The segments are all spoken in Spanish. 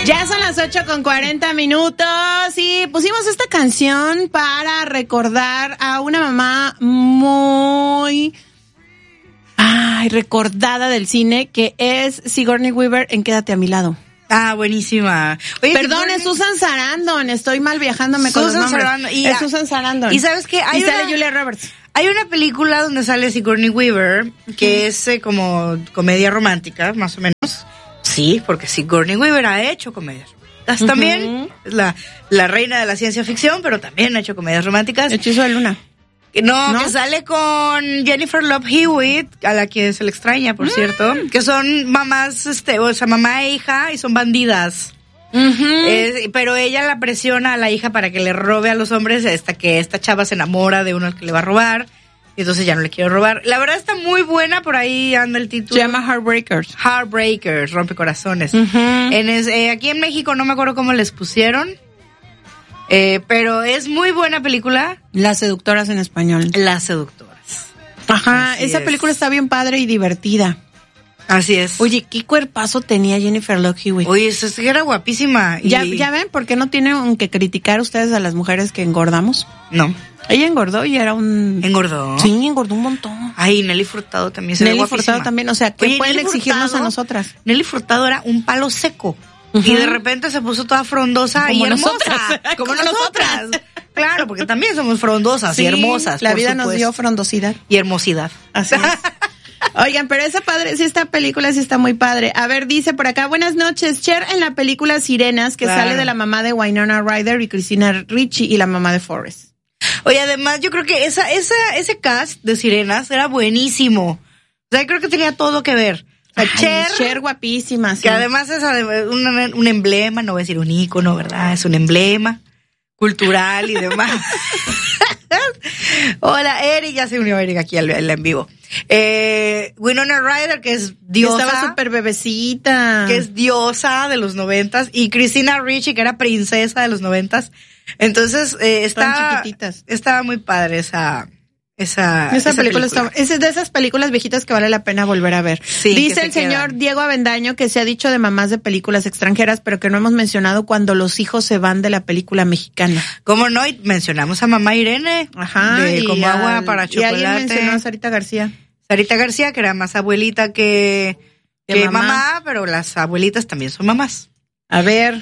Ya son las 8:40 y pusimos esta canción para recordar a una mamá muy recordada del cine, que es Sigourney Weaver en Quédate a mi lado. Ah, buenísima. Oye, perdón, es Susan Sarandon, estoy mal viajándome con los nombres. Es Susan Sarandon. Y ¿sabes qué? Sale Julia Roberts. Hay una película donde sale Sigourney Weaver, que es como comedia romántica, más o menos. Sí, porque Sigourney Weaver ha hecho comedias románticas también. Es la reina de la ciencia ficción, pero también ha hecho comedias románticas. Hechizo de Luna. No, que sale con Jennifer Love Hewitt, a la que se le extraña, por cierto, que son mamás, o sea, mamá e hija, y son bandidas. Pero ella la presiona a la hija para que le robe a los hombres hasta que esta chava se enamora de uno al que le va a robar, y entonces ya no le quiere robar. La verdad está muy buena, por ahí anda el título. Se llama Heartbreakers, rompecorazones. Aquí en México no me acuerdo cómo les pusieron. Pero es muy buena película. Las seductoras en español. Las seductoras. Ajá, esa película está bien padre y divertida. Así es. Oye, qué cuerpazo tenía Jennifer Love Hewitt. Oye, eso era guapísima. ¿Ya ven por qué no tienen que criticar ustedes a las mujeres que engordamos? No. Ella engordó y era un... ¿Engordó? Sí, engordó un montón. Ay, Nelly Furtado también se ve guapísima. Nelly Furtado también, o sea, ¿qué pueden exigirnos a nosotras? Nelly Furtado era un palo seco. Y de repente se puso toda frondosa como y hermosa. Como nosotras. Claro, porque también somos frondosas y hermosas. La vida nos dio frondosidad. Y hermosidad. Así es. Oigan, pero esta película sí está muy padre. A ver, dice por acá, buenas noches. Cher en la película Sirenas, que sale de la mamá de Winona Ryder y Christina Ricci y la mamá de Forrest. Oye, además yo creo que ese cast de Sirenas era buenísimo. O sea, creo que tenía todo que ver. Cher guapísima, sí. Que además es un emblema, no voy a decir un ícono, ¿verdad? Es un emblema cultural y demás. Hola, Eric, ya se unió Eric aquí al en vivo. Winona Ryder, que es diosa. Estaba súper bebecita. Que es diosa de los 90s. Y Christina Ricci, que era princesa de los 90s. Entonces, estaba muy padre esa película. Es de esas películas viejitas que vale la pena volver a ver. Sí, dice el señor Diego Avendaño que se ha dicho de mamás de películas extranjeras, pero que no hemos mencionado cuando los hijos se van de la película mexicana. ¿Cómo no? Y mencionamos a mamá Irene. Ajá. De Como agua para chocolate. Y alguien mencionó a Sarita García. Sarita García, que era más abuelita que mamá, pero las abuelitas también son mamás. A ver,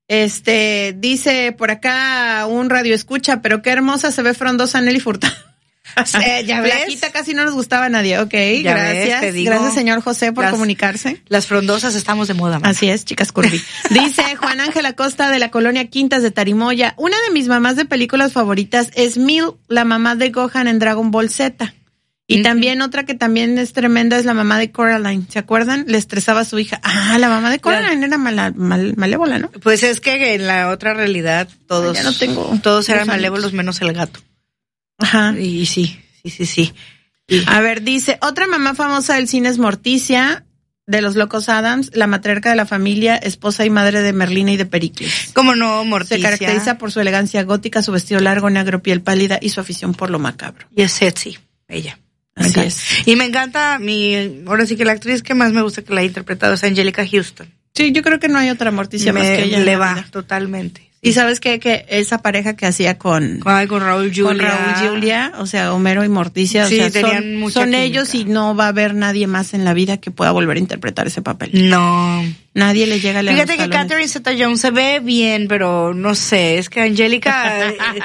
dice por acá un radio escucha, pero qué hermosa se ve frondosa Nelly Furtado. ¿Ya ves? Flaquita casi no nos gustaba a nadie. Ok, ya gracias. Ves, te digo, gracias, señor José, por comunicarse. Las frondosas estamos de moda, mamá. Así es, chicas curvy. Dice Juan Ángel Acosta de la colonia Quintas de Tarimoya. Una de mis mamás de películas favoritas es Mil, la mamá de Gohan en Dragon Ball Z. Y también otra que también es tremenda es la mamá de Coraline. ¿Se acuerdan? Le estresaba a su hija. Ah, la mamá de Coraline era malévola, ¿no? Pues es que en la otra realidad todos, ya no tengo todos eran malévolos menos el gato. Ajá. Y sí. A ver, dice, otra mamá famosa del cine es Morticia, de Los Locos Adams, la matriarca de la familia, esposa y madre de Merlina y de Pericles. ¿Cómo no, Morticia? Se caracteriza por su elegancia gótica, su vestido largo, negro, piel pálida y su afición por lo macabro. Y es sexy, ella. Así es. Y me encanta ahora sí que la actriz que más me gusta que la ha interpretado es Angelica Houston. Sí, yo creo que no hay otra Morticia más que ella. Le va totalmente. Y sabes qué? Que esa pareja que hacía con Raúl Julia. Con Raúl Julia, o sea, Homero y Morticia, sí, o sea, son ellos y no va a haber nadie más en la vida que pueda volver a interpretar ese papel. No. Nadie le llega a la Fíjate que Catherine Zeta-Jones se ve bien, pero no sé, es que Angélica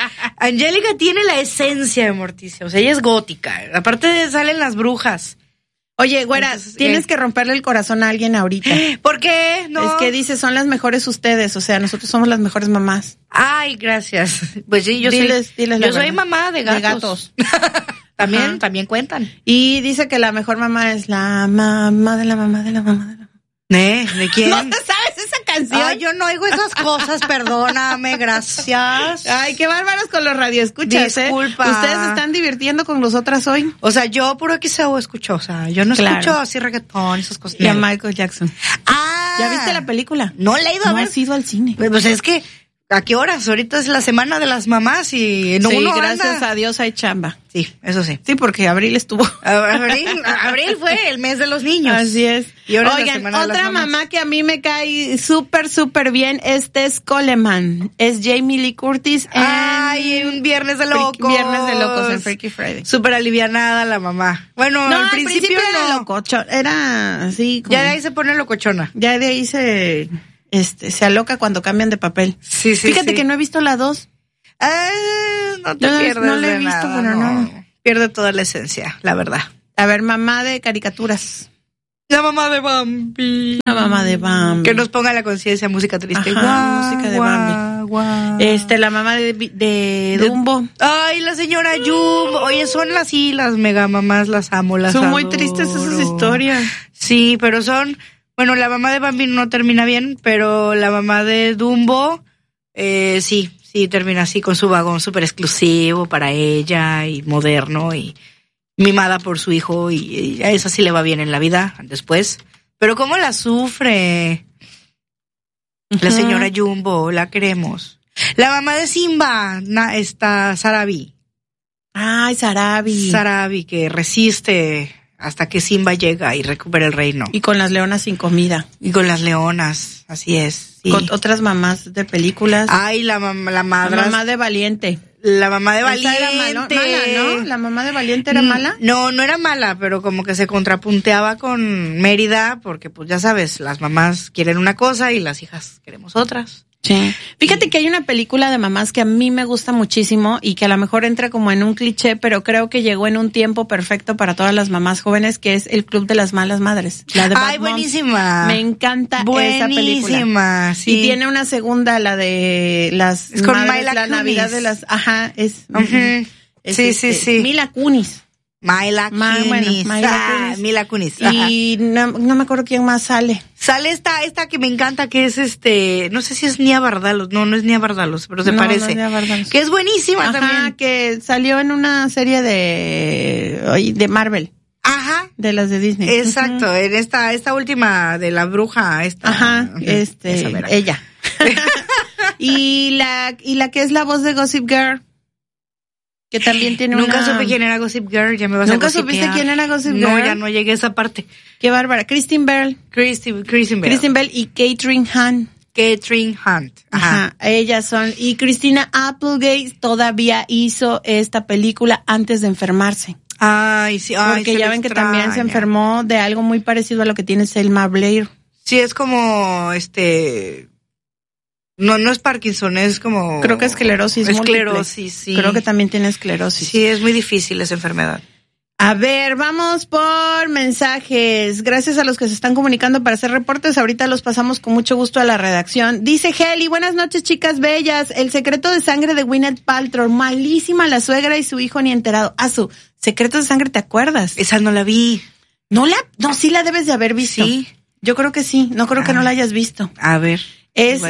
tiene la esencia de Morticia, o sea, ella es gótica. Aparte salen las brujas. Oye, güera, tienes que romperle el corazón a alguien ahorita. ¿Por qué? No. Es que dice, son las mejores ustedes, o sea, nosotros somos las mejores mamás. Ay, gracias. Pues sí, yo soy mamá de gatos. También cuentan. Y dice que la mejor mamá es la mamá de la mamá de la mamá de la mamá. ¿De quién? ¿No te sabes esa canción? Ay, yo no oigo esas cosas, perdóname, gracias. Ay, qué bárbaros con los radioescuchas, Disculpa. Ustedes se están divirtiendo con nosotras hoy. O sea, yo puro XEO escucho, o sea, yo no escucho así reggaetón, esas cosas. Y a Michael Jackson. Ah. ¿Ya viste la película? No la he ido a ver. No has ido al cine. Pues es que ¿a qué horas? Ahorita es la semana de las mamás y no sí, uno gracias anda. a Dios hay chamba. Sí, eso sí. Sí, porque abril estuvo. Abril fue el mes de los niños. Así es. Y ahora es la Oigan, semana de las otra mamás. mamá que a mí me cae súper bien es Tess Coleman. Es Jamie Lee Curtis en Ay, un Viernes de Locos. Viernes de Locos en Freaky Friday. Súper alivianada la mamá. Bueno, No, al principio era no. locochón, era así como... Ya de ahí se pone locochona. Ya de ahí se aloca cuando cambian de papel. Sí, sí, Fíjate sí. que no he visto la 2. No te Yo pierdes no la he de visto, nada, pero no. Pierde toda la esencia, la verdad. A ver, mamá de caricaturas. La mamá de Bambi. La mamá de Bambi. Que nos ponga la conciencia, música triste. Ajá, música de Bambi. La mamá de Dumbo. Ay, la señora Jumbo. Oye, son las mega mamás, las amo, las Son muy adoro. tristes esas historias. Sí, pero bueno, la mamá de Bambi no termina bien, pero la mamá de Dumbo, sí, termina así con su vagón súper exclusivo para ella y moderno y mimada por su hijo y a esa sí le va bien en la vida después. Pero cómo la sufre la señora Jumbo, la queremos. La mamá de Simba, Sarabi. Ay, Sarabi. Sarabi, que resiste hasta que Simba llega y recupera el reino. Y con las leonas sin comida. Y con las leonas, así es. Sí. Con otras mamás de películas. Ay, la mamá de Valiente. La mamá de Esa Valiente. era mala, ¿no? La mamá de Valiente era mala. No era mala, pero como que se contrapunteaba con Mérida, porque pues ya sabes, las mamás quieren una cosa y las hijas queremos otras. Sí. Fíjate que hay una película de mamás que a mí me gusta muchísimo y que a lo mejor entra como en un cliché, pero creo que llegó en un tiempo perfecto para todas las mamás jóvenes, que es El Club de las Malas Madres. La de Bad Ay, Moms. buenísima. Me encanta esa película. Buenísima, sí. Y tiene una segunda, la de las Es con madres, Mila la Kunis. Navidad de las... Ajá, es... Uh-huh. Sí. Mila Kunis. Mila Kunis. Mila Kunis. Y no me acuerdo quién más sale. Sale esta que me encanta, que es no sé si es Nia Bardalos, no es Nia Bardalos, pero se parece. No es Nia Bardalos. Que es buenísima. Ajá, también. que salió en una serie de Marvel. Ajá. De las de Disney. Exacto, uh-huh. En esta última de la bruja, Ajá, ella. y la que es la voz de Gossip Girl. Que también tiene Nunca supe quién era Gossip Girl, ya me vas a ¿Nunca supiste quién era Gossip Girl? No, ya no llegué a esa parte. Qué bárbara. Kristen Bell. Kristen Bell. Kristen Bell y Catherine Hunt. Catherine Hunt. Ajá. Ellas son. Y Christina Applegate todavía hizo esta película antes de enfermarse. Ay, sí. Ay, porque ya ven que también se enfermó de algo muy parecido a lo que tiene Selma Blair. Sí, es como, No es Parkinson, es como... Creo que esclerosis múltiple. Esclerosis, sí. Creo que también tiene esclerosis. Sí, es muy difícil esa enfermedad. A ver, vamos por mensajes. Gracias a los que se están comunicando para hacer reportes. Ahorita los pasamos con mucho gusto a la redacción. Dice Heli, buenas noches, chicas bellas. El secreto de sangre de Gwyneth Paltrow. Malísima la suegra y su hijo ni enterado. Su secreto de sangre, ¿te acuerdas? Esa no la vi. No, sí la debes de haber visto. Sí. Yo creo que sí. No creo que no la hayas visto. A ver. Es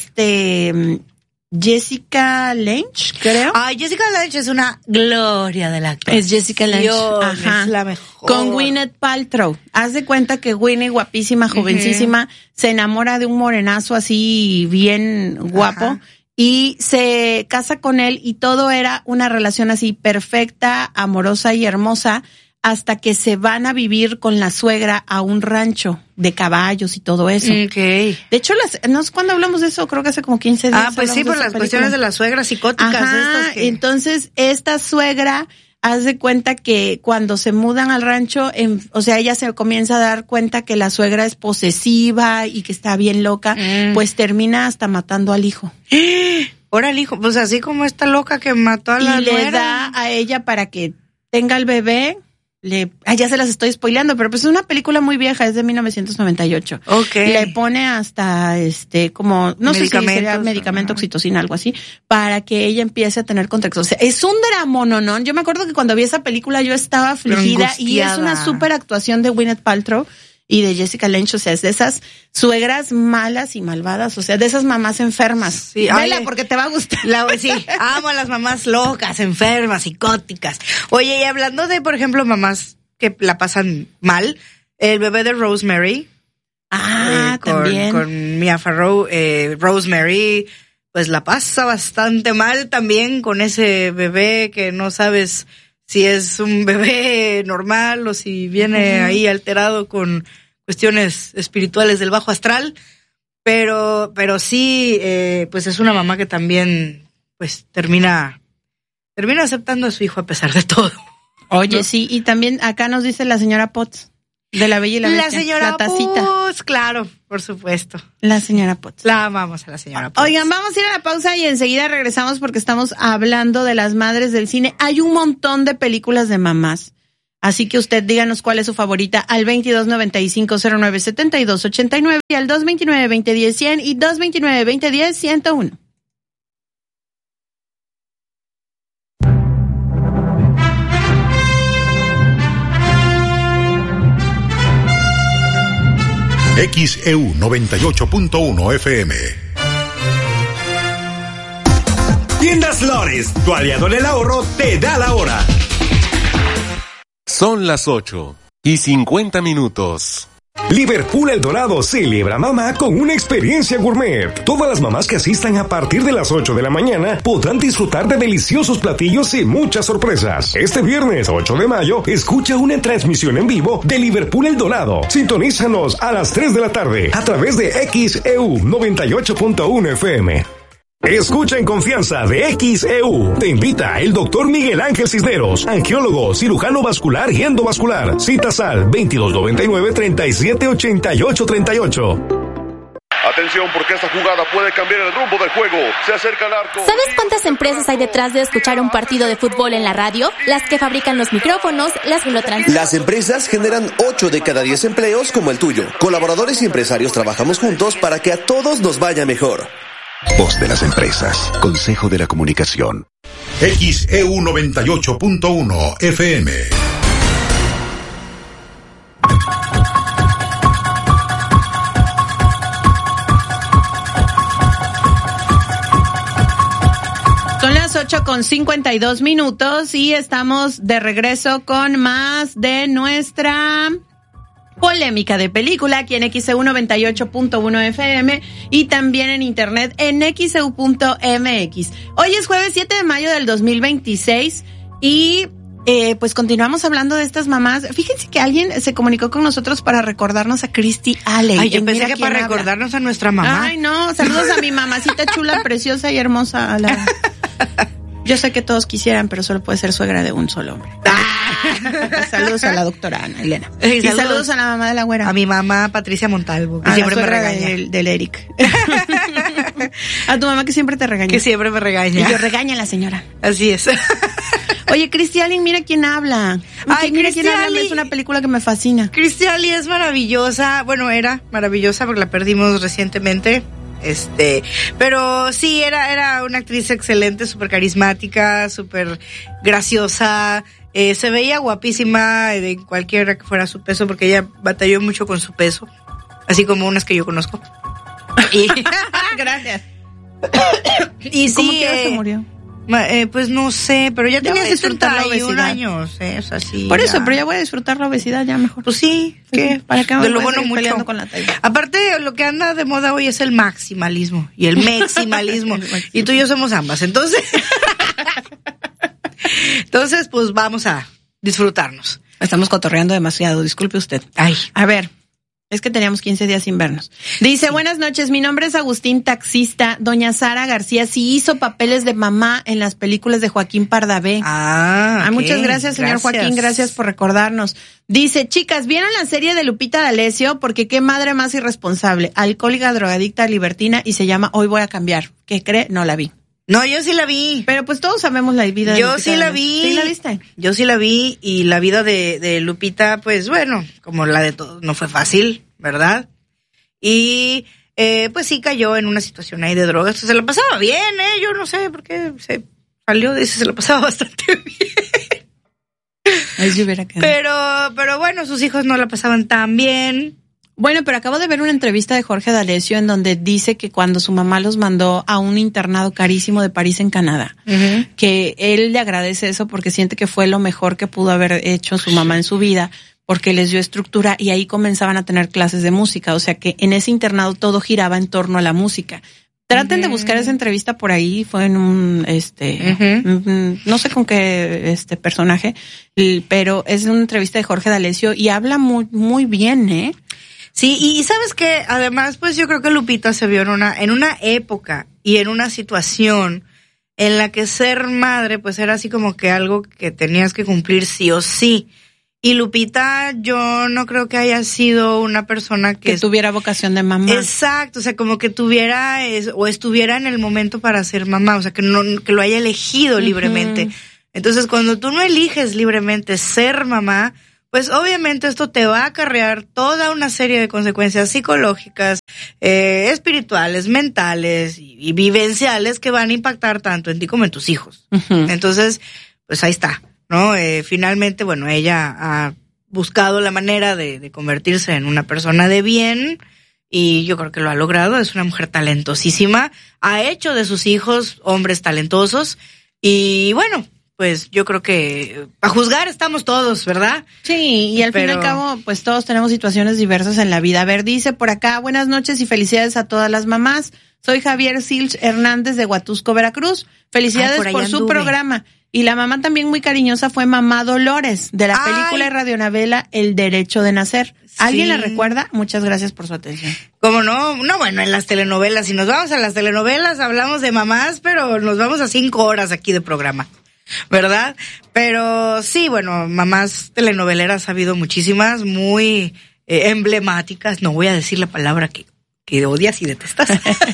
Jessica Lange, creo. Ay, Jessica Lange es una gloria de la actuación. Es Jessica Lange. Ajá. Es la mejor. Con Gwyneth Paltrow. Haz de cuenta que Gwyneth, guapísima, jovencísima, se enamora de un morenazo así bien guapo. Ajá. Y se casa con él y todo era una relación así perfecta, amorosa y hermosa, hasta que se van a vivir con la suegra a un rancho de caballos y todo eso. Okay. De hecho, no sé cuándo hablamos de eso, creo que hace como 15 días. Pues sí, por las cuestiones de las suegras psicóticas. Ajá, entonces esta suegra haz de cuenta que cuando se mudan al rancho, ella se comienza a dar cuenta que la suegra es posesiva y que está bien loca, pues termina hasta matando al hijo. Ahora el hijo, pues así como esta loca que mató a la nuera. Y le da a ella para que tenga el bebé. Ya se las estoy spoileando, pero pues es una película muy vieja, es de 1998. Okay. Le pone hasta como no sé si sería medicamento, oxitocina, algo así, para que ella empiece a tener contexto. O sea, es un dramononón. Yo me acuerdo que cuando vi esa película yo estaba afligida y es una súper actuación de Gwyneth Paltrow y de Jessica Lange, o sea, es de esas suegras malas y malvadas, o sea, de esas mamás enfermas. Sí, vela porque te va a gustar. Sí, amo a las mamás locas, enfermas, psicóticas. Oye, y hablando de, por ejemplo, mamás que la pasan mal, el bebé de Rosemary. También. Con Mia Farrow, Rosemary, pues la pasa bastante mal también con ese bebé que no sabes si es un bebé normal o si viene ahí alterado con cuestiones espirituales del bajo astral, pero sí, pues es una mamá que también pues termina aceptando a su hijo a pesar de todo. Oye, ¿no? Sí, y también acá nos dice la señora Potts, de La Bella y la Bestia. La señora la tacita. Potts, claro, por supuesto. La señora Potts. La amamos a la señora Potts. Oigan, vamos a ir a la pausa y enseguida regresamos porque estamos hablando de las madres del cine. Hay un montón de películas de mamás. Así que usted díganos cuál es su favorita al 2295-0972-89 y al 229-2010-100 y 229-2010-101. XEU 98.1 FM. Tiendas Lores, tu aliado en el ahorro, te da la hora. Son las 8:50. Liverpool El Dorado celebra mamá con una experiencia gourmet. Todas las mamás que asistan a partir de las 8 de la mañana podrán disfrutar de deliciosos platillos y muchas sorpresas. Este viernes 8 de mayo, escucha una transmisión en vivo de Liverpool El Dorado. Sintonízanos a las 3 de la tarde a través de XEU 98.1 FM. Escucha en confianza de XEU. Te invita el doctor Miguel Ángel Cisneros, angiólogo, cirujano vascular y endovascular. Citas al 2299-378838. Atención, porque esta jugada puede cambiar el rumbo del juego. Se acerca al arco. ¿Sabes cuántas empresas hay detrás de escuchar un partido de fútbol en la radio? Las que fabrican los micrófonos, las que lo transmiten. Las empresas generan 8 de cada 10 empleos como el tuyo. Colaboradores y empresarios trabajamos juntos para que a todos nos vaya mejor. Voz de las empresas. Consejo de la Comunicación. XEU 98.1 FM. Son las 8:52 y estamos de regreso con más de nuestra polémica de película aquí en XEU 98.1 FM y también en internet en XEU.mx. Hoy es jueves 7 de mayo del 2026 y pues continuamos hablando de estas mamás. Fíjense que alguien se comunicó con nosotros para recordarnos a Christy Alley. Ay, yo pensé que para recordarnos a nuestra mamá. Ay, no, saludos a mi mamacita chula, preciosa y hermosa. Yo sé que todos quisieran, pero solo puede ser suegra de un solo hombre. Saludos a la doctora Ana Elena. Y saludos a la mamá de la güera. A mi mamá Patricia Montalvo, que a siempre la me regaña. Del Eric. A tu mamá que siempre te regaña. Que siempre me regaña. Y yo regaña a la señora. Así es. Oye, Christy Alley, mira quién habla. Ay, mira Christy quién habla. Alley. Es una película que me fascina. Christy Alley es maravillosa. Bueno, era maravillosa porque la perdimos recientemente. Pero sí, era una actriz excelente, súper carismática, súper graciosa. Se veía guapísima de cualquiera que fuera su peso, porque ella batalló mucho con su peso, así como unas que yo conozco. Y gracias. Y ¿Cómo sí, que se murió? Pues no sé, pero ya tenía voy a disfrutar la 71 obesidad. años, o sea, sí. Por eso, pero ya voy a disfrutar la obesidad ya mejor. Pues sí, ¿qué? ¿Para qué me de lo voy a bueno seguir mucho. peleando con la talla? Aparte, lo que anda de moda hoy es el maximalismo y el maximalismo. Y tú y yo somos ambas, entonces pues vamos a disfrutarnos. Estamos cotorreando demasiado, disculpe usted. Ay. A ver, es que teníamos 15 días sin vernos. Dice, buenas noches, mi nombre es Agustín Taxista. Doña Sara García sí hizo papeles de mamá en las películas de Joaquín Pardavé. Okay. Muchas gracias, señor Joaquín, gracias por recordarnos. Dice, chicas, ¿vieron la serie de Lupita D'Alessio? Porque qué madre más irresponsable, alcohólica, drogadicta, libertina y se llama Hoy voy a cambiar. ¿Qué cree? No la vi. No, yo sí la vi. Pero pues todos sabemos la vida de Lupita. Yo sí la vi. ¿Sí la viste? Yo sí la vi y la vida de Lupita, pues bueno, como la de todos, no fue fácil, ¿verdad? Y pues sí cayó en una situación ahí de drogas. Se la pasaba bien, yo no sé por qué se salió de eso, se la pasaba bastante bien. Ahí se hubiera quedado. Pero bueno, sus hijos no la pasaban tan bien. Bueno, pero acabo de ver una entrevista de Jorge D'Alessio en donde dice que cuando su mamá los mandó a un internado carísimo de París en Canadá, que él le agradece eso porque siente que fue lo mejor que pudo haber hecho su mamá en su vida, porque les dio estructura y ahí comenzaban a tener clases de música, o sea que en ese internado todo giraba en torno a la música. Traten de buscar esa entrevista por ahí, fue en un, no sé con qué personaje, pero es una entrevista de Jorge D'Alessio y habla muy, muy bien, ¿eh? Sí, y sabes que además, pues yo creo que Lupita se vio en una época y en una situación en la que ser madre, pues era así como que algo que tenías que cumplir sí o sí. Y Lupita, yo no creo que haya sido una persona que tuviera vocación de mamá. Exacto, o sea, como que tuviera o estuviera en el momento para ser mamá, o sea, que lo haya elegido libremente. Entonces, cuando tú no eliges libremente ser mamá, pues obviamente esto te va a acarrear toda una serie de consecuencias psicológicas, espirituales, mentales y vivenciales que van a impactar tanto en ti como en tus hijos. Entonces, pues ahí está, ¿no? Finalmente, bueno, ella ha buscado la manera de convertirse en una persona de bien y yo creo que lo ha logrado. Es una mujer talentosísima, ha hecho de sus hijos hombres talentosos y bueno, pues yo creo que a juzgar estamos todos, ¿verdad? Sí, y al fin y al cabo, pues todos tenemos situaciones diversas en la vida. A ver, dice por acá, buenas noches y felicidades a todas las mamás. Soy Javier Silch Hernández de Huatusco, Veracruz. Felicidades por su programa. Y la mamá también muy cariñosa fue Mamá Dolores, de la película y radionovela El Derecho de Nacer. ¿Alguien la recuerda? Muchas gracias por su atención. ¿Cómo no? No, bueno, en las telenovelas, si nos vamos a las telenovelas, hablamos de mamás, pero nos vamos a 5 horas aquí de programa, ¿verdad? Pero sí, bueno, mamás telenoveleras ha habido muchísimas, muy emblemáticas. No voy a decir la palabra que odias y detestas.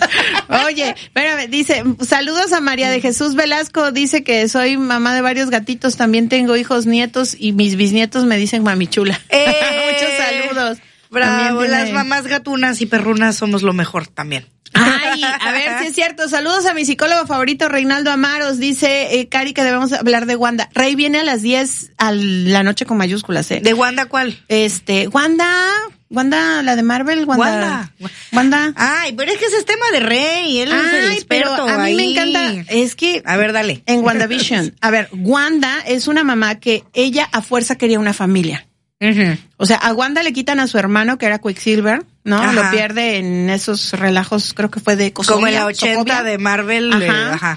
Oye, espérame, dice, saludos a María de Jesús Velasco, dice que soy mamá de varios gatitos, también tengo hijos, nietos y mis bisnietos me dicen mamichula. Muchos saludos. Bravo, las mamás gatunas y perrunas somos lo mejor también. Ay, a ver si es cierto. Saludos a mi psicólogo favorito, Reinaldo Amaros. Dice Cari que debemos hablar de Wanda. Rey viene a las 10 a la noche con mayúsculas, ¿eh? ¿De Wanda cuál? Wanda, la de Marvel, Wanda. Ay, pero es que ese es tema de Rey, él es el experto. Pero a mí me encanta, es que... A ver, dale. En WandaVision. A ver, Wanda es una mamá que ella a fuerza quería una familia. O sea, a Wanda le quitan a su hermano, que era Quicksilver, ¿no? Ajá. Lo pierde en esos relajos, creo que fue de Kosovia. Como en la 80 Sokovia. De Marvel. Ajá.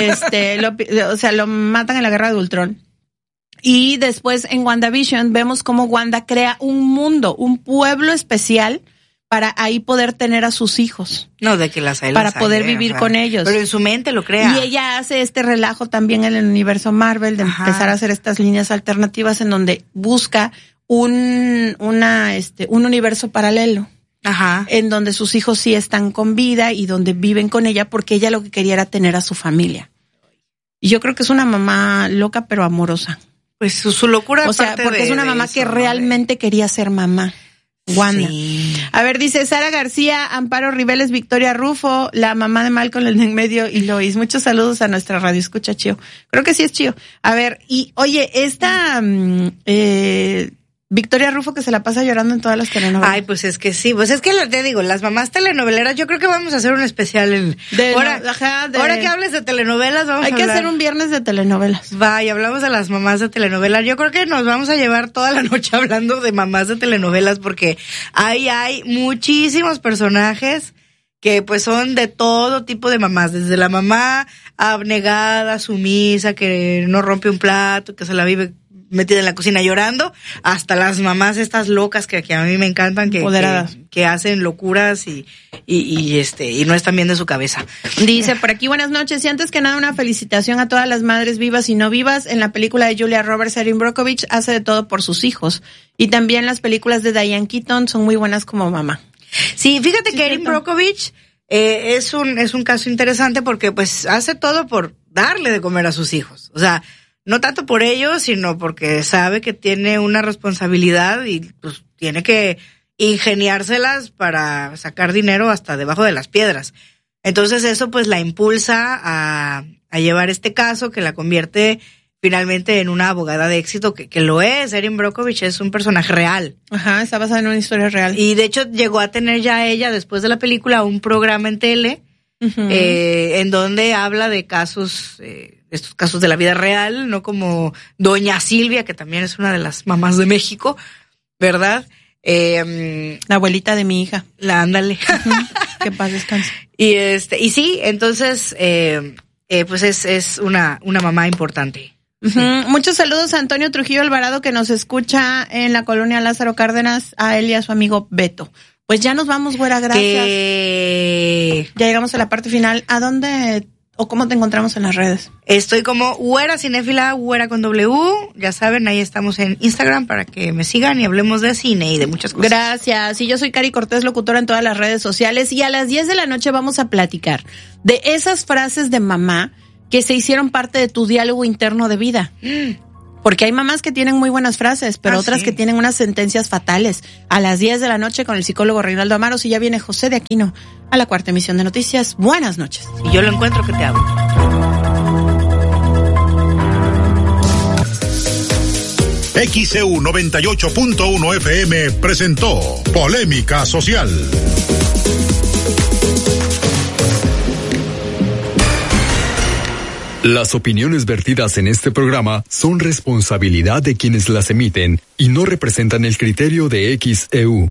Lo matan en la Guerra de Ultron. Y después en WandaVision vemos cómo Wanda crea un mundo, un pueblo especial para ahí poder tener a sus hijos. No, de que las para poder vivir con ellos. Pero en su mente lo crea. Y ella hace este relajo también en el universo Marvel de empezar a hacer estas líneas alternativas en donde busca un universo paralelo. En donde sus hijos sí están con vida y donde viven con ella porque ella lo que quería era tener a su familia. Y yo creo que es una mamá loca pero amorosa. Pues su locura. O sea, porque es una mamá que realmente quería ser mamá. Wanda. Sí. A ver, dice Sara García, Amparo Riveles, Victoria Rufo, la mamá de Malcolm en medio y Lois. Muchos saludos a nuestra radio escucha, Chío. Creo que sí es Chío. A ver, y oye, esta Victoria Rufo que se la pasa llorando en todas las telenovelas. Ay, pues es que sí, pues es que te digo, las mamás telenoveleras, yo creo que vamos a hacer un especial ahora que hables de telenovelas, vamos a hablar. Hay que hacer un viernes de telenovelas. Va, y hablamos de las mamás de telenovelas. Yo creo que nos vamos a llevar toda la noche hablando de mamás de telenovelas porque ahí hay muchísimos personajes que pues son de todo tipo de mamás, desde la mamá abnegada, sumisa, que no rompe un plato, que se la vive metida en la cocina llorando, hasta las mamás estas locas que a mí me encantan, que hacen locuras y no están bien de su cabeza. Dice por aquí, buenas noches, y antes que nada una felicitación a todas las madres vivas y no vivas. En la película de Julia Roberts, Erin Brockovich hace de todo por sus hijos, y también las películas de Diane Keaton son muy buenas como mamá. Sí, fíjate que Erin Brockovich es un caso interesante porque pues hace todo por darle de comer a sus hijos, o sea, no tanto por ellos, sino porque sabe que tiene una responsabilidad y pues tiene que ingeniárselas para sacar dinero hasta debajo de las piedras. Entonces eso pues la impulsa a llevar este caso que la convierte finalmente en una abogada de éxito que lo es. Erin Brockovich es un personaje real. Ajá, está basada en una historia real. Y de hecho llegó a tener ya ella después de la película un programa en tele en donde habla de casos estos casos de la vida real, no como Doña Silvia, que también es una de las mamás de México, ¿verdad? La abuelita de mi hija. Ándale. Que paz descanse. Y sí, entonces, pues es una mamá importante. Sí. Muchos saludos a Antonio Trujillo Alvarado, que nos escucha en la colonia Lázaro Cárdenas, a él y a su amigo Beto. Pues ya nos vamos, güera, gracias. Ya llegamos a la parte final. ¿A dónde o cómo te encontramos en las redes? Estoy como güera cinéfila, güera con W. Ya saben, ahí estamos en Instagram para que me sigan y hablemos de cine y de muchas cosas. Gracias. Y yo soy Cari Cortés, locutora en todas las redes sociales. Y a las 10 de la noche vamos a platicar de esas frases de mamá que se hicieron parte de tu diálogo interno de vida. Porque hay mamás que tienen muy buenas frases, pero otras que tienen unas sentencias fatales. A las 10 de la noche con el psicólogo Reinaldo Amaros, y ya viene José de Aquino a la cuarta emisión de Noticias. Buenas noches. Si yo lo encuentro, que te hablo. XEU 98.1 FM presentó Polémica Social. Las opiniones vertidas en este programa son responsabilidad de quienes las emiten y no representan el criterio de XEU.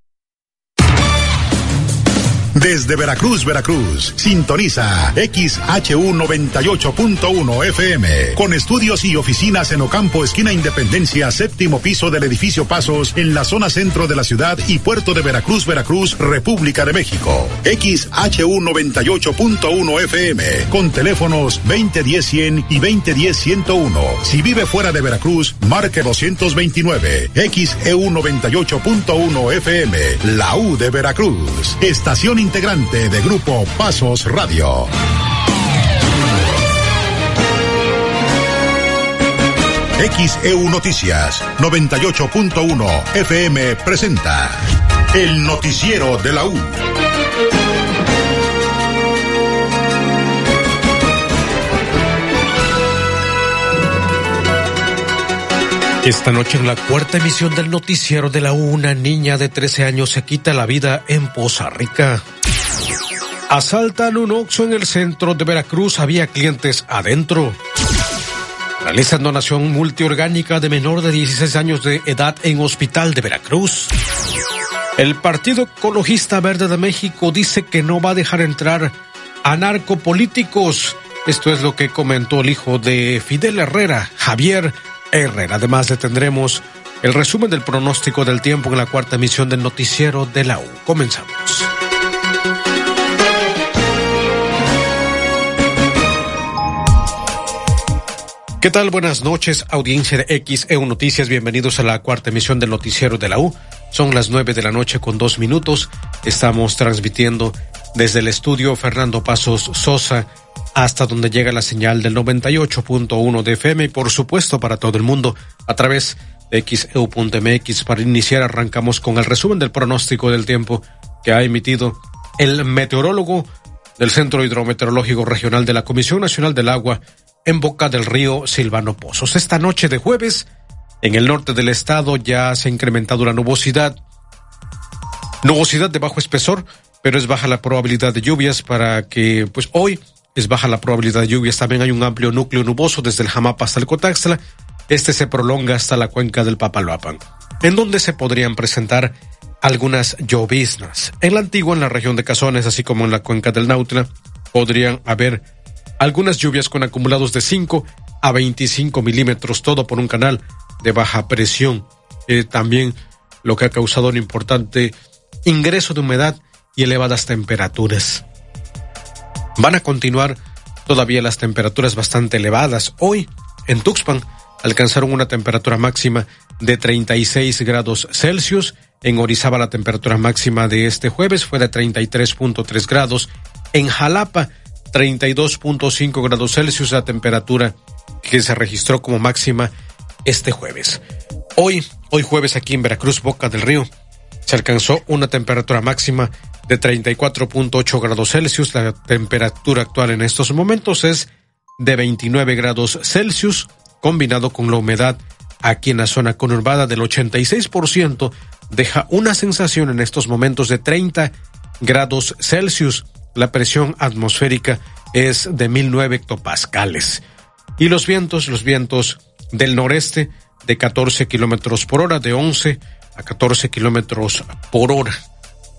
Desde Veracruz, sintoniza XHU 98.1 FM, con estudios y oficinas en Ocampo, esquina Independencia, séptimo piso del edificio Pasos, en la zona centro de la ciudad y puerto de Veracruz, República de México. XHU 98.1 FM, con teléfonos 2010-100 y 2010-101. Si vive fuera de Veracruz, marque 229. XEU 98.1 FM, la U de Veracruz. Estación integrante de Grupo Pasos Radio. XEU Noticias 98.1 FM presenta el noticiero de la U. Esta noche en la cuarta emisión del noticiero de la U, una niña de 13 años se quita la vida en Poza Rica. Asaltan un Oxxo en el centro de Veracruz, había clientes adentro. Realizan donación multiorgánica de menor de 16 años de edad en Hospital de Veracruz. El Partido Ecologista Verde de México dice que no va a dejar entrar a narcopolíticos. Esto es lo que comentó el hijo de Fidel Herrera, Javier Herrera. Además, le tendremos el resumen del pronóstico del tiempo en la cuarta emisión del noticiero de la U. Comenzamos. ¿Qué tal? Buenas noches, audiencia de XEU Noticias. Bienvenidos a la cuarta emisión del noticiero de la U. Son las 9 de la noche con 2 minutos. Estamos transmitiendo desde el estudio Fernando Pasos Sosa hasta donde llega la señal del 98.1 de FM y por supuesto para todo el mundo a través de XEU.mx. Para iniciar arrancamos con el resumen del pronóstico del tiempo que ha emitido el meteorólogo del Centro Hidrometeorológico Regional de la Comisión Nacional del Agua en Boca del Río, Silvano Pozos. Esta noche de jueves, en el norte del estado ya se ha incrementado la nubosidad de bajo espesor, pero es baja la probabilidad de lluvias para que, pues hoy es baja la probabilidad de lluvias. También hay un amplio núcleo nuboso desde el Jamapa hasta el Cotaxtla. Este se prolonga hasta la cuenca del Papaloapan, en donde se podrían presentar algunas lloviznas. En la Antigua, en la región de Cazones, así como en la cuenca del Nautla, podrían haber algunas lluvias con acumulados de 5 a 25 milímetros, todo por un canal de baja presión. También lo que ha causado un importante ingreso de humedad y elevadas temperaturas. Van a continuar todavía las temperaturas bastante elevadas. Hoy, en Tuxpan, alcanzaron una temperatura máxima de 36 grados Celsius. En Orizaba, la temperatura máxima de este jueves fue de 33.3 grados. En Jalapa, 32.5 grados Celsius, la temperatura que se registró como máxima este jueves. Hoy jueves aquí en Veracruz, Boca del Río, se alcanzó una temperatura máxima de 34.8 grados Celsius. La temperatura actual en estos momentos es de 29 grados Celsius, combinado con la humedad aquí en la zona conurbada del 86%, deja una sensación en estos momentos de 30 grados Celsius. La presión atmosférica es de 1009 hectopascales. Y los vientos del noreste de 14 kilómetros por hora, de 11 a 14 kilómetros por hora.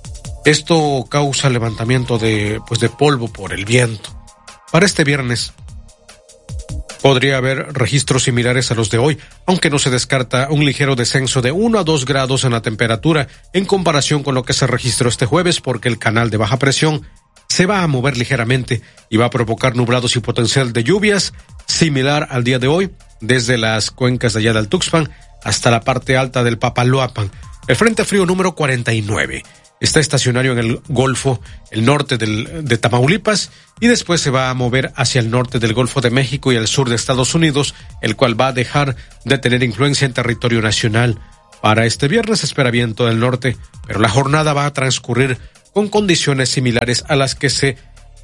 Esto causa levantamiento de polvo por el viento. Para este viernes podría haber registros similares a los de hoy, aunque no se descarta un ligero descenso de 1 a 2 grados en la temperatura en comparación con lo que se registró este jueves, porque el canal de baja presión se va a mover ligeramente y va a provocar nublados y potencial de lluvias similar al día de hoy, desde las cuencas de allá del Tuxpan hasta la parte alta del Papaloapan. El Frente Frío número 49 está estacionario en el Golfo, el norte de Tamaulipas, y después se va a mover hacia el norte del Golfo de México y el sur de Estados Unidos, el cual va a dejar de tener influencia en territorio nacional. Para este viernes se espera viento del norte, pero la jornada va a transcurrir con condiciones similares a las que se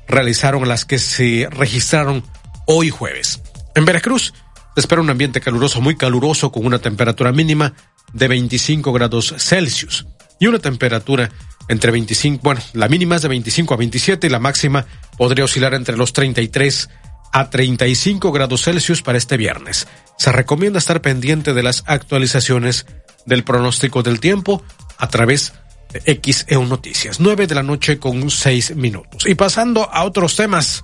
registraron hoy jueves. En Veracruz se espera un ambiente caluroso, muy caluroso, con una temperatura mínima de 25 grados Celsius y una temperatura entre 25, la mínima es de 25 a 27 y la máxima podría oscilar entre los 33 a 35 grados Celsius para este viernes. Se recomienda estar pendiente de las actualizaciones del pronóstico del tiempo a través de XEU Noticias. 9:06 p.m. Y pasando a otros temas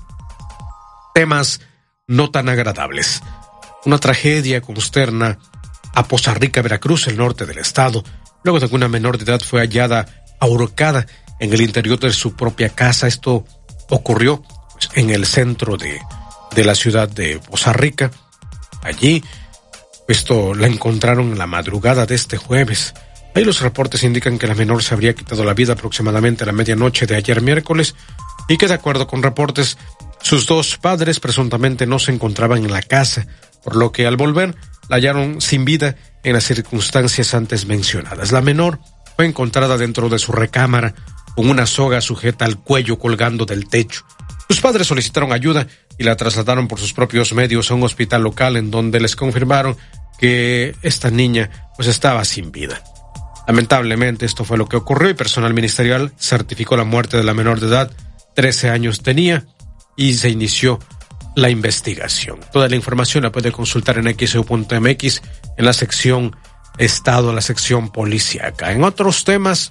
no tan agradables. Una tragedia consterna a Poza Rica, Veracruz, el norte del estado, luego de que una menor de edad fue hallada ahorcada en el interior de su propia casa. Esto ocurrió en el centro de la ciudad de Poza Rica. Allí, la encontraron en la madrugada de este jueves. Ahí los reportes indican que la menor se habría quitado la vida aproximadamente a la medianoche de ayer miércoles y que, de acuerdo con reportes, sus dos padres presuntamente no se encontraban en la casa, por lo que al volver la hallaron sin vida en las circunstancias antes mencionadas. La menor fue encontrada dentro de su recámara con una soga sujeta al cuello colgando del techo. Sus padres solicitaron ayuda y la trasladaron por sus propios medios a un hospital local, en donde les confirmaron que esta niña estaba sin vida. Lamentablemente esto fue lo que ocurrió y personal ministerial certificó la muerte de la menor de edad. 13 años tenía y se inició la investigación. Toda la información la puede consultar en xeu.mx en la sección Estado, la sección policíaca. En otros temas,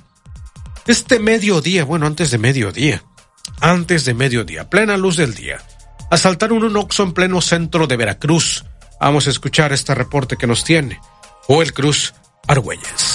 antes de mediodía, plena luz del día, asaltaron un Oxxo en pleno centro de Veracruz. Vamos a escuchar este reporte que nos tiene Joel Cruz Argüelles.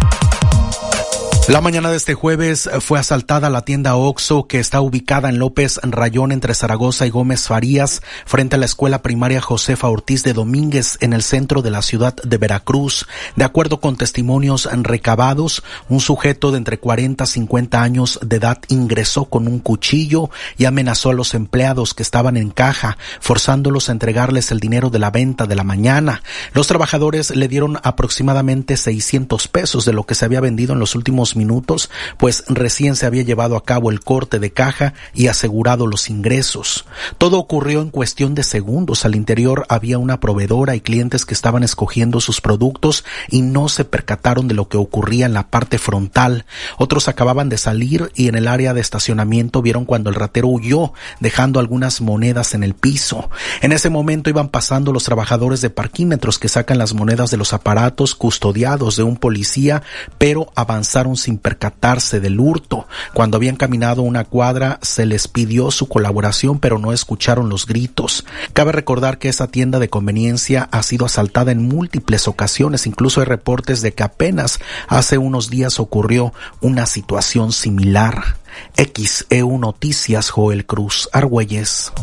La mañana de este jueves fue asaltada la tienda Oxxo, que está ubicada en López Rayón entre Zaragoza y Gómez Farías, frente a la escuela primaria Josefa Ortiz de Domínguez, en el centro de la ciudad de Veracruz. De acuerdo con testimonios recabados, un sujeto de entre 40 a 50 años de edad ingresó con un cuchillo y amenazó a los empleados que estaban en caja, forzándolos a entregarles el dinero de la venta de la mañana. Los trabajadores le dieron aproximadamente 600 pesos de lo que se había vendido en los últimos minutos, pues recién se había llevado a cabo el corte de caja y asegurado los ingresos. Todo ocurrió en cuestión de segundos. Al interior había una proveedora y clientes que estaban escogiendo sus productos y no se percataron de lo que ocurría en la parte frontal. Otros acababan de salir y en el área de estacionamiento vieron cuando el ratero huyó, dejando algunas monedas en el piso. En ese momento iban pasando los trabajadores de parquímetros que sacan las monedas de los aparatos custodiados de un policía, pero avanzaron sin percatarse del hurto. Cuando habían caminado una cuadra, se les pidió su colaboración, pero no escucharon los gritos. Cabe recordar que esa tienda de conveniencia ha sido asaltada en múltiples ocasiones. Incluso hay reportes de que apenas hace unos días ocurrió una situación similar. XEU Noticias, Joel Cruz Argüelles.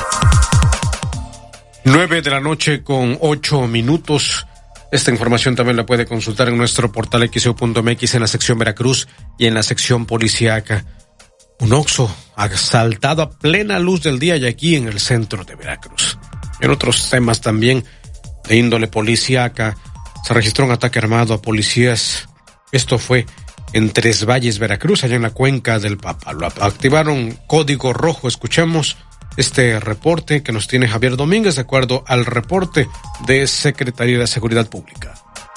9:08 p.m. Esta información también la puede consultar en nuestro portal xeu.mx en la sección Veracruz y en la sección policíaca. Un Oxxo asaltado a plena luz del día y aquí en el centro de Veracruz. En otros temas también de índole policíaca, se registró un ataque armado a policías. Esto fue en Tres Valles, Veracruz, allá en la cuenca del Papaloapan. Activaron código rojo. Escuchemos este reporte que nos tiene Javier Domínguez, de acuerdo al reporte de Secretaría de Seguridad Pública.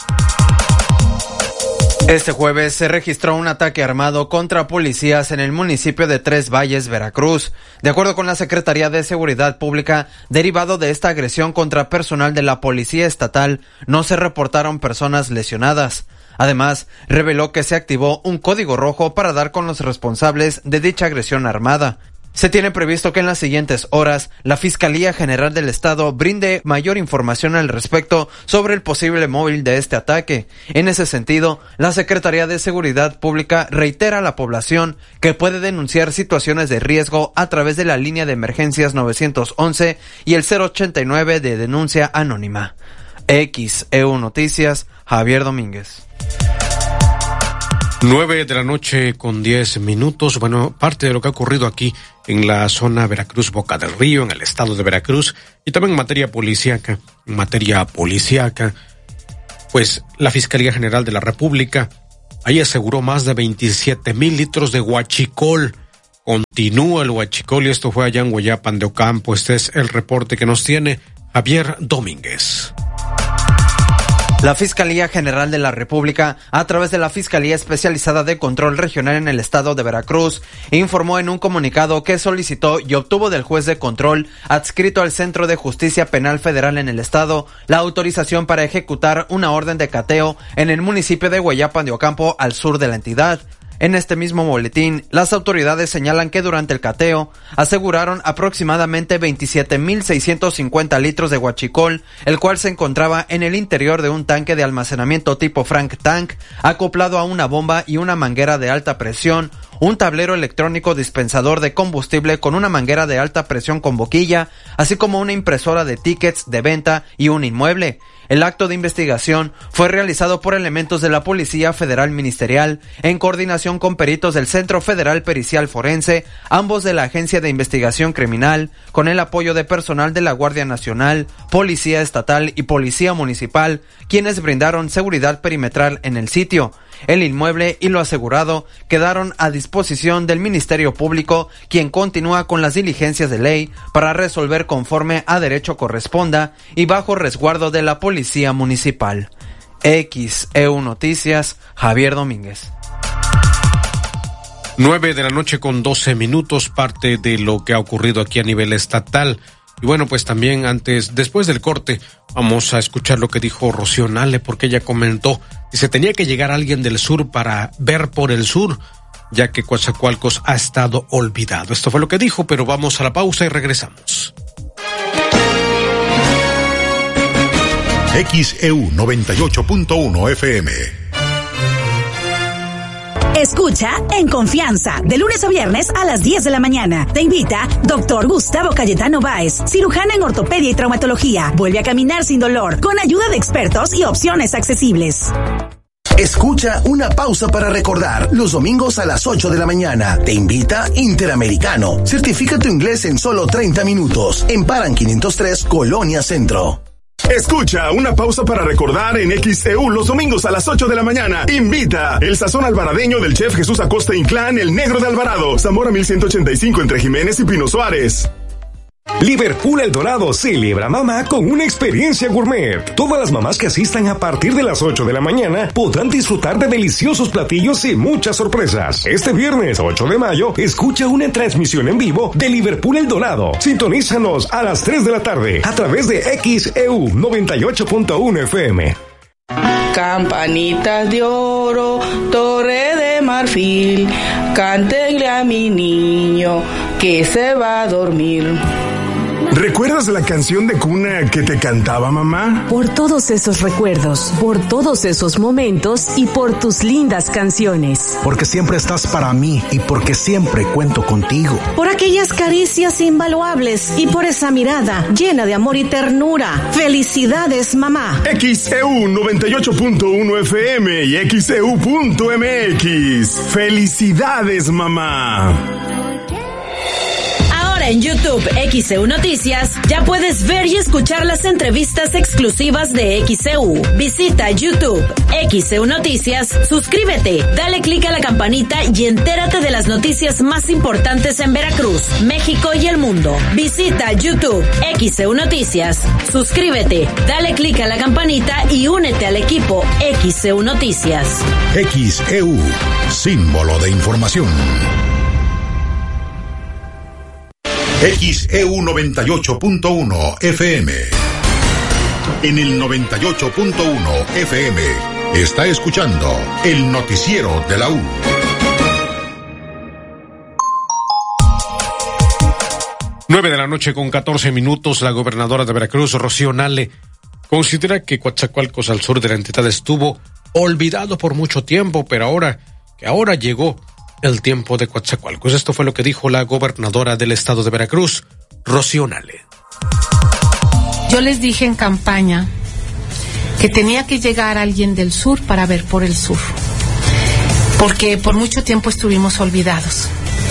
Este jueves se registró un ataque armado contra policías en el municipio de Tres Valles, Veracruz. De acuerdo con la Secretaría de Seguridad Pública, derivado de esta agresión contra personal de la Policía Estatal, no se reportaron personas lesionadas. Además, reveló que se activó un código rojo para dar con los responsables de dicha agresión armada. Se tiene previsto que en las siguientes horas la Fiscalía General del Estado brinde mayor información al respecto sobre el posible móvil de este ataque. En ese sentido, la Secretaría de Seguridad Pública reitera a la población que puede denunciar situaciones de riesgo a través de la línea de emergencias 911 y el 089 de denuncia anónima. XEU Noticias, Javier Domínguez. 9:10 p.m. Bueno, parte de lo que ha ocurrido aquí en la zona Veracruz, Boca del Río, en el estado de Veracruz, y también en materia policíaca, pues la Fiscalía General de la República ahí aseguró más de 27,000 litros de huachicol. Continúa el huachicol y esto fue allá en Hueyapan de Ocampo. Este es el reporte que nos tiene Javier Domínguez. La Fiscalía General de la República, a través de la Fiscalía Especializada de Control Regional en el estado de Veracruz, informó en un comunicado que solicitó y obtuvo del juez de control adscrito al Centro de Justicia Penal Federal en el estado la autorización para ejecutar una orden de cateo en el municipio de Hueyapan de Ocampo, al sur de la entidad. En este mismo boletín, las autoridades señalan que durante el cateo aseguraron aproximadamente 27,650 litros de huachicol, el cual se encontraba en el interior de un tanque de almacenamiento tipo Frank Tank, acoplado a una bomba y una manguera de alta presión, un tablero electrónico dispensador de combustible con una manguera de alta presión con boquilla, así como una impresora de tickets de venta y un inmueble. El acto de investigación fue realizado por elementos de la Policía Federal Ministerial en coordinación con peritos del Centro Federal Pericial Forense, ambos de la Agencia de Investigación Criminal, con el apoyo de personal de la Guardia Nacional, Policía Estatal y Policía Municipal, quienes brindaron seguridad perimetral en el sitio. El inmueble y lo asegurado quedaron a disposición del Ministerio Público, quien continúa con las diligencias de ley para resolver conforme a derecho corresponda y bajo resguardo de la Policía Municipal. XEU Noticias, Javier Domínguez. 9:12 p.m, parte de lo que ha ocurrido aquí a nivel estatal. Y bueno, pues también después del corte, vamos a escuchar lo que dijo Rocío Nale, porque ella comentó que se tenía que llegar alguien del sur para ver por el sur, ya que Coatzacoalcos ha estado olvidado. Esto fue lo que dijo, pero vamos a la pausa y regresamos. XEU 98.1 FM. Escucha En Confianza, de lunes a viernes a las 10 de la mañana. Te invita Dr. Gustavo Cayetano Báez, cirujano en ortopedia y traumatología. Vuelve a caminar sin dolor, con ayuda de expertos y opciones accesibles. Escucha Una Pausa para Recordar, los domingos a las 8 de la mañana. Te invita Interamericano. Certifica tu inglés en solo 30 minutos. En Paran 503, Colonia Centro. Escucha Una Pausa para Recordar en XEU los domingos a las 8 de la mañana. Invita el sazón alvaradeño del chef Jesús Acosta Inclán, el Negro de Alvarado, Zamora 1185 entre Jiménez y Pino Suárez. Liverpool El Dorado celebra mamá con una experiencia gourmet. Todas las mamás que asistan a partir de las 8 de la mañana podrán disfrutar de deliciosos platillos y muchas sorpresas. Este viernes 8 de mayo, escucha una transmisión en vivo de Liverpool El Dorado. Sintonízanos a las 3 de la tarde a través de XEU 98.1 FM. Campanitas de oro, torre de marfil, cántenle a mi niño que se va a dormir. ¿Recuerdas la canción de cuna que te cantaba mamá? Por todos esos recuerdos, por todos esos momentos y por tus lindas canciones. Porque siempre estás para mí y porque siempre cuento contigo. Por aquellas caricias invaluables y por esa mirada llena de amor y ternura. Felicidades, mamá. XEU 98.1 FM y XEU.mx. Felicidades, mamá. En YouTube XEU Noticias ya puedes ver y escuchar las entrevistas exclusivas de XEU. Visita YouTube XEU Noticias, suscríbete, dale clic a la campanita y entérate de las noticias más importantes en Veracruz, México y el mundo. Visita YouTube XEU Noticias, suscríbete, dale clic a la campanita y únete al equipo XEU Noticias. XEU, símbolo de información. XEU 98.1 FM. En el 98.1 FM Está escuchando el noticiero de la U. Nueve de la noche con 14 minutos. La gobernadora de Veracruz, Rocío Nale, considera que Coatzacoalcos, al sur de la entidad, estuvo olvidado por mucho tiempo, pero ahora llegó el tiempo de Coatzacoalcos. Esto fue lo que dijo la gobernadora del estado de Veracruz, Rocío Nale. Yo les dije en campaña que tenía que llegar alguien del sur para ver por el sur, porque por mucho tiempo estuvimos olvidados.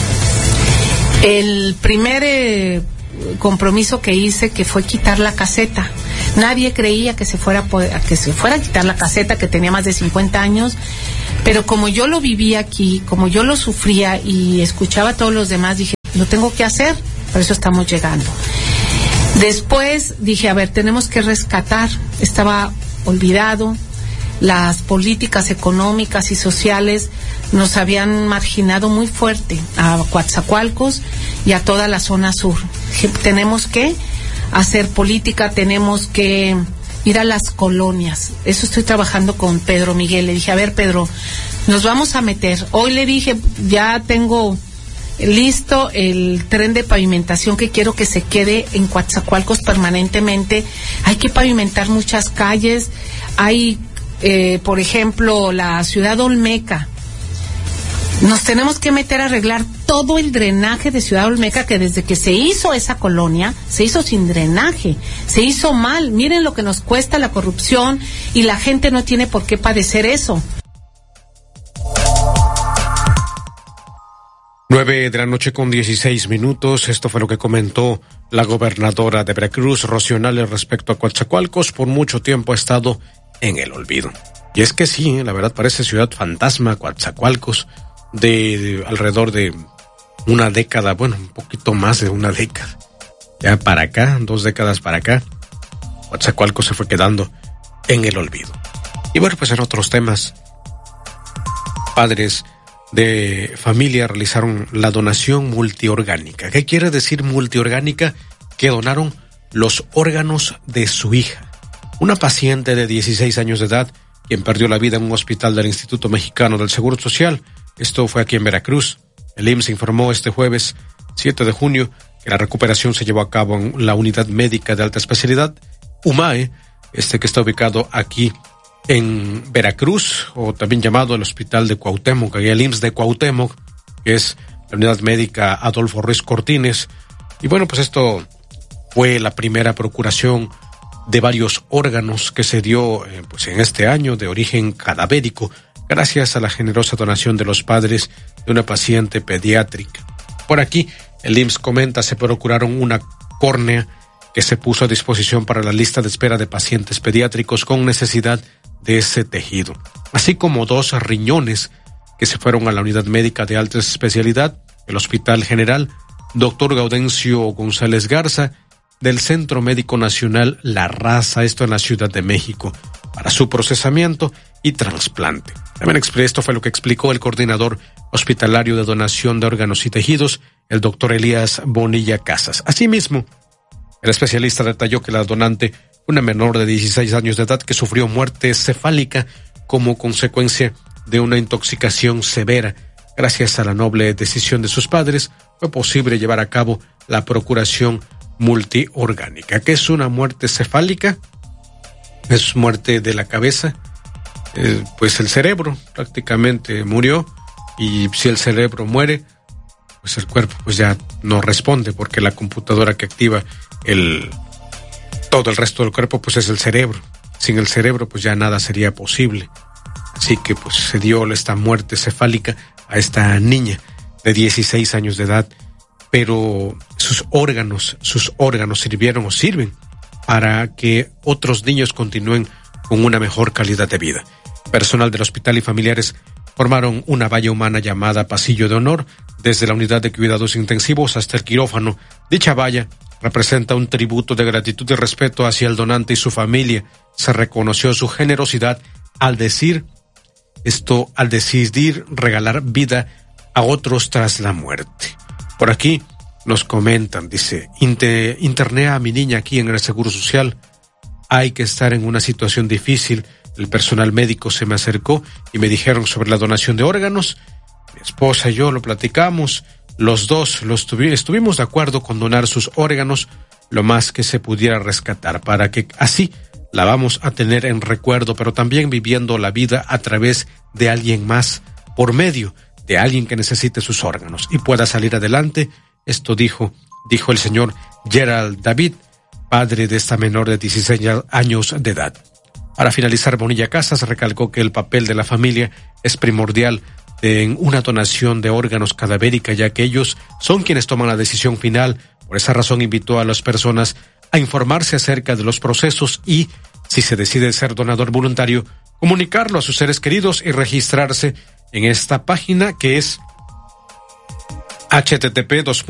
El primer compromiso que hice, que fue quitar la caseta. Nadie creía que se fuera a quitar la caseta, que tenía más de 50 años, pero como yo lo vivía aquí, como yo lo sufría y escuchaba a todos los demás, dije, lo tengo que hacer, por eso estamos llegando. Después dije, a ver, tenemos que rescatar, estaba olvidado, las políticas económicas y sociales nos habían marginado muy fuerte a Coatzacoalcos y a toda la zona sur. Tenemos que hacer política, tenemos que ir a las colonias. Eso estoy trabajando con Pedro Miguel. Le dije, a ver, Pedro, nos vamos a meter. Hoy le dije, ya tengo listo el tren de pavimentación que quiero que se quede en Coatzacoalcos permanentemente. Hay que pavimentar muchas calles. Hay, por ejemplo, la ciudad Olmeca. Nos tenemos que meter a arreglar todo el drenaje de Ciudad Olmeca, que desde que se hizo esa colonia, se hizo sin drenaje, se hizo mal. Miren lo que nos cuesta la corrupción y la gente no tiene por qué padecer eso. 9 de la noche con 16 minutos. Esto fue lo que comentó la gobernadora de Veracruz, Rocío Nale, respecto a Coatzacoalcos. Por mucho tiempo ha estado en el olvido. Y es que sí, la verdad parece ciudad fantasma, Coatzacoalcos, de alrededor de una década, bueno, un poquito más de una década. Ya para acá, 2 décadas para acá, Coatzacoalcos se fue quedando en el olvido. Y bueno, pues en otros temas, padres de familia realizaron la donación multiorgánica. ¿Qué quiere decir multiorgánica? Que donaron los órganos de su hija. Una paciente de 16 años de edad, quien perdió la vida en un hospital del Instituto Mexicano del Seguro Social. Esto fue aquí en Veracruz. El IMSS informó este jueves 7 de junio que la recuperación se llevó a cabo en la Unidad Médica de Alta Especialidad, UMAE, que está ubicado aquí en Veracruz, o también llamado el Hospital de Cuauhtémoc, y el IMSS de Cuauhtémoc, que es la Unidad Médica Adolfo Ruiz Cortines. Y bueno, pues esto fue la primera procuración de varios órganos que se dio pues en este año, de origen cadavérico, gracias a la generosa donación de los padres de una paciente pediátrica. Por aquí, el IMSS comenta, se procuraron una córnea que se puso a disposición para la lista de espera de pacientes pediátricos con necesidad de ese tejido, así como 2 riñones que se fueron a la Unidad Médica de Alta Especialidad, el Hospital General Dr. Gaudencio González Garza, del Centro Médico Nacional La Raza, esto en la Ciudad de México, para su procesamiento y trasplante. También esto fue lo que explicó el coordinador hospitalario de donación de órganos y tejidos, el doctor Elías Bonilla Casas. Asimismo, el especialista detalló que la donante, una menor de 16 años de edad que sufrió muerte cefálica como consecuencia de una intoxicación severa. Gracias a la noble decisión de sus padres, fue posible llevar a cabo la procuración multiorgánica. ¿Qué es una muerte cefálica? Es muerte de la cabeza, pues el cerebro prácticamente murió, y si el cerebro muere, pues el cuerpo pues ya no responde, porque la computadora que activa todo el resto del cuerpo pues es el cerebro. Sin el cerebro pues ya nada sería posible. Así que pues se dio esta muerte cefálica a esta niña de 16 años de edad, pero sus órganos sirvieron o sirven para que otros niños continúen con una mejor calidad de vida. Personal del hospital y familiares formaron una valla humana llamada Pasillo de Honor, desde la unidad de cuidados intensivos hasta el quirófano. Dicha valla representa un tributo de gratitud y respeto hacia el donante y su familia. Se reconoció su generosidad al decidir regalar vida a otros tras la muerte. Por aquí nos comentan, dice, interné a mi niña aquí en el Seguro Social. Hay que estar en una situación difícil el personal médico se me acercó y me dijeron sobre la donación de órganos. Mi esposa y yo lo platicamos, los dos estuvimos de acuerdo con donar sus órganos lo más que se pudiera rescatar, para que así la vamos a tener en recuerdo, pero también viviendo la vida a través de alguien más, por medio de alguien que necesite sus órganos y pueda salir adelante. Esto dijo el señor Gerald David, padre de esta menor de 16 años de edad. Para finalizar, Bonilla Casas recalcó que el papel de la familia es primordial en una donación de órganos cadavérica, ya que ellos son quienes toman la decisión final. Por esa razón invitó a las personas a informarse acerca de los procesos y, si se decide ser donador voluntario, comunicarlo a sus seres queridos y registrarse en esta página que es http://